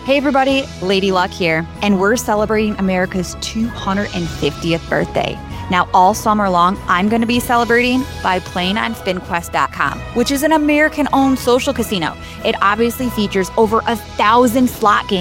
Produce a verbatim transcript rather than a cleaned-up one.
Hey everybody, Lady Luck here, and we're celebrating America's two hundred fiftieth birthday. Now, all summer long, I'm going to be celebrating by playing on spin quest dot com, which is an American-owned social casino. It obviously features over a thousand slot games